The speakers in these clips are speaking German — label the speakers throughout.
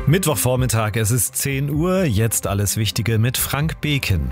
Speaker 1: Mittwochvormittag, es ist 10 Uhr, jetzt alles Wichtige mit Frank Beken.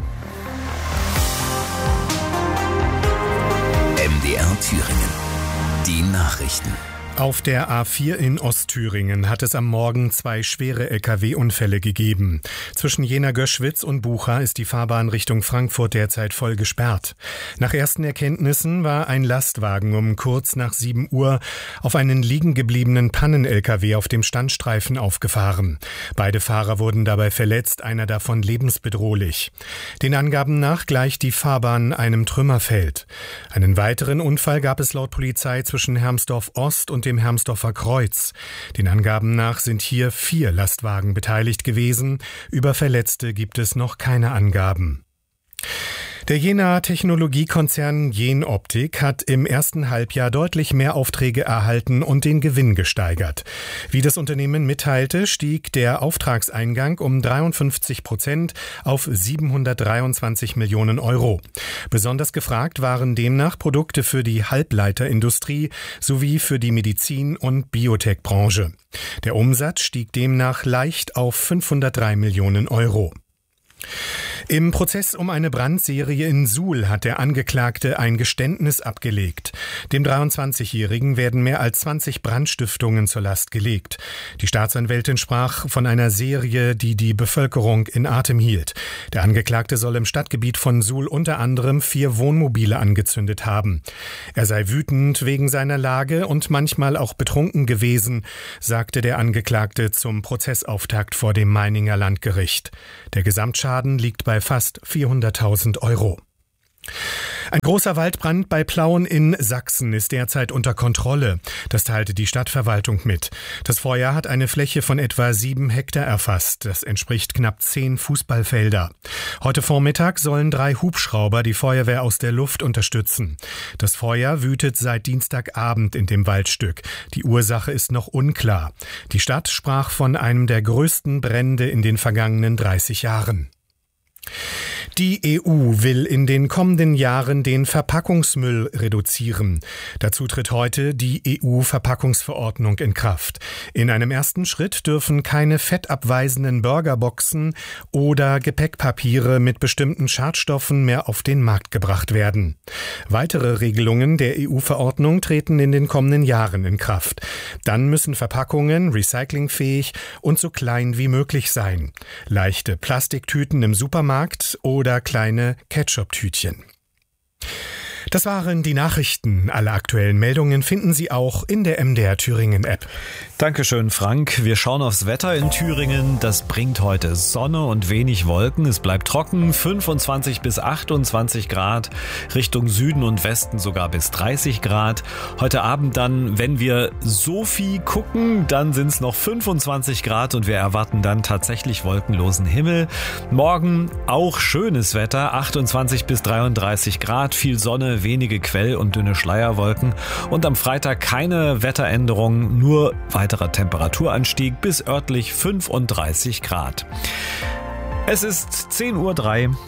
Speaker 2: MDR Thüringen. Die Nachrichten.
Speaker 3: Auf der A4 in Ostthüringen hat es am Morgen 2 schwere Lkw-Unfälle gegeben. Zwischen Jena-Göschwitz und Bucha ist die Fahrbahn Richtung Frankfurt derzeit voll gesperrt. Nach ersten Erkenntnissen war ein Lastwagen um kurz nach 7 Uhr auf einen liegen gebliebenen Pannen-Lkw auf dem Standstreifen aufgefahren. Beide Fahrer wurden dabei verletzt, einer davon lebensbedrohlich. Den Angaben nach gleicht die Fahrbahn einem Trümmerfeld. Einen weiteren Unfall gab es laut Polizei zwischen Hermsdorf-Ost und dem Hermsdorfer Kreuz. Den Angaben nach sind hier 4 Lastwagen beteiligt gewesen. Über Verletzte gibt es noch keine Angaben. Der Jenaer Technologiekonzern Jenoptik hat im ersten Halbjahr deutlich mehr Aufträge erhalten und den Gewinn gesteigert. Wie das Unternehmen mitteilte, stieg der Auftragseingang um 53% auf 723 Millionen Euro. Besonders gefragt waren demnach Produkte für die Halbleiterindustrie sowie für die Medizin- und Biotech-Branche. Der Umsatz stieg demnach leicht auf 503 Millionen Euro. Im Prozess um eine Brandserie in Suhl hat der Angeklagte ein Geständnis abgelegt. Dem 23-Jährigen werden mehr als 20 Brandstiftungen zur Last gelegt. Die Staatsanwältin sprach von einer Serie, die die Bevölkerung in Atem hielt. Der Angeklagte soll im Stadtgebiet von Suhl unter anderem 4 Wohnmobile angezündet haben. Er sei wütend wegen seiner Lage und manchmal auch betrunken gewesen, sagte der Angeklagte zum Prozessauftakt vor dem Meininger Landgericht. Der Gesamtschaden liegt bei fast 400.000 Euro. Ein großer Waldbrand bei Plauen in Sachsen ist derzeit unter Kontrolle. Das teilte die Stadtverwaltung mit. Das Feuer hat eine Fläche von etwa 7 Hektar erfasst. Das entspricht knapp 10 Fußballfelder. Heute Vormittag sollen 3 Hubschrauber die Feuerwehr aus der Luft unterstützen. Das Feuer wütet seit Dienstagabend in dem Waldstück. Die Ursache ist noch unklar. Die Stadt sprach von einem der größten Brände in den vergangenen 30 Jahren. Die EU will in den kommenden Jahren den Verpackungsmüll reduzieren. Dazu tritt heute die EU-Verpackungsverordnung in Kraft. In einem ersten Schritt dürfen keine fettabweisenden Burgerboxen oder Gepäckpapiere mit bestimmten Schadstoffen mehr auf den Markt gebracht werden. Weitere Regelungen der EU-Verordnung treten in den kommenden Jahren in Kraft. Dann müssen Verpackungen recyclingfähig und so klein wie möglich sein. Leichte Plastiktüten im Supermarkt oder kleine Ketchup-Tütchen. Das waren die Nachrichten. Alle aktuellen Meldungen finden Sie auch in der MDR Thüringen App.
Speaker 1: Dankeschön, Frank. Wir schauen aufs Wetter in Thüringen. Das bringt heute Sonne und wenig Wolken. Es bleibt trocken, 25 bis 28 Grad. Richtung Süden und Westen sogar bis 30 Grad. Heute Abend dann, wenn wir Sophie gucken, dann sind es noch 25 Grad und wir erwarten dann tatsächlich wolkenlosen Himmel. Morgen auch schönes Wetter, 28 bis 33 Grad, viel Sonne, wenige Quell- und dünne Schleierwolken und am Freitag keine Wetteränderung, nur weiterer Temperaturanstieg bis örtlich 35 Grad. Es ist 10:03 Uhr.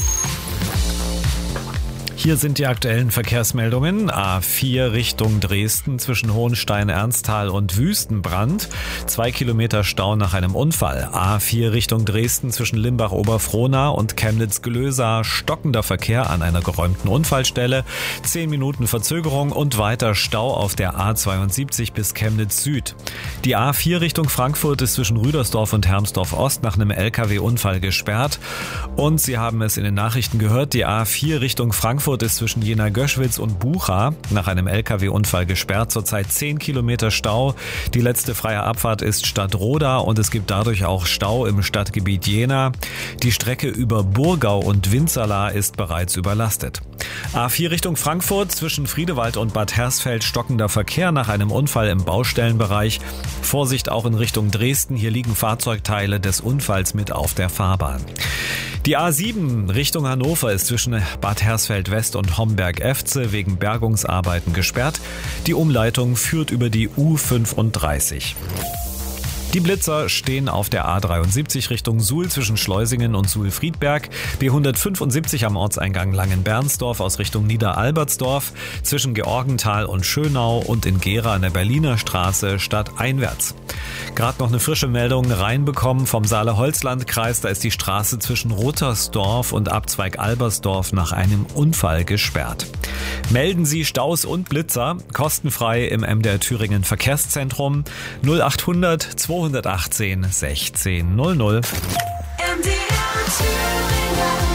Speaker 1: Hier sind die aktuellen Verkehrsmeldungen. A4 Richtung Dresden zwischen Hohenstein-Ernsthal und Wüstenbrand. 2 Kilometer Stau nach einem Unfall. A4 Richtung Dresden zwischen Limbach-Oberfrohna und Chemnitz-Glösa. Stockender Verkehr an einer geräumten Unfallstelle. 10 Minuten Verzögerung und weiter Stau auf der A72 bis Chemnitz Süd. Die A4 Richtung Frankfurt ist zwischen Rüdersdorf und Hermsdorf-Ost nach einem Lkw-Unfall gesperrt. Und Sie haben es in den Nachrichten gehört, die A4 Richtung Frankfurt ist zwischen Jena-Göschwitz und Bucha nach einem Lkw-Unfall gesperrt. Zurzeit 10 Kilometer Stau. Die letzte freie Abfahrt ist Stadtroda und es gibt dadurch auch Stau im Stadtgebiet Jena. Die Strecke über Burgau und Winzerla ist bereits überlastet. A4 Richtung Frankfurt zwischen Friedewald und Bad Hersfeld stockender Verkehr nach einem Unfall im Baustellenbereich. Vorsicht auch in Richtung Dresden. Hier liegen Fahrzeugteile des Unfalls mit auf der Fahrbahn. Die A7 Richtung Hannover ist zwischen Bad Hersfeld West und Homberg-Efze wegen Bergungsarbeiten gesperrt. Die Umleitung führt über die U35. Die Blitzer stehen auf der A73 Richtung Suhl zwischen Schleusingen und Suhl-Friedberg, B175 am Ortseingang Langenbernsdorf aus Richtung Niederalbertsdorf, zwischen Georgenthal und Schönau und in Gera an der Berliner Straße stadteinwärts. Gerade noch eine frische Meldung reinbekommen vom Saale-Holzland-Kreis. Da ist die Straße zwischen Rottersdorf und Abzweig Albersdorf nach einem Unfall gesperrt. Melden Sie Staus und Blitzer kostenfrei im MDR Thüringen Verkehrszentrum 0800 218 16 00.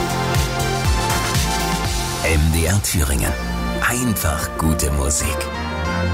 Speaker 2: MDR Thüringen. Einfach gute Musik.